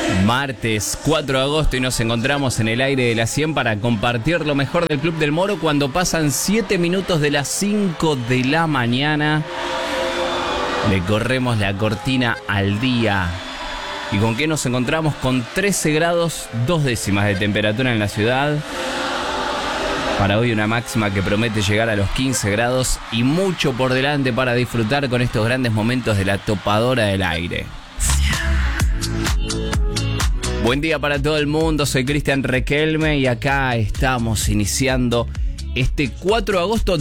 Martes 4 de agosto y nos encontramos en el aire de la 100 para compartir lo mejor del Club del Moro cuando pasan 7 minutos de las 5 de la mañana. Le corremos la cortina al día. ¿Y con qué nos encontramos? Con 13 grados 2 décimas de temperatura en la ciudad. Para hoy una máxima que promete llegar a los 15 grados y mucho por delante para disfrutar con estos grandes momentos de la topadora del aire. Buen día para todo el mundo, soy Cristian Requelme y acá estamos iniciando este 4 de agosto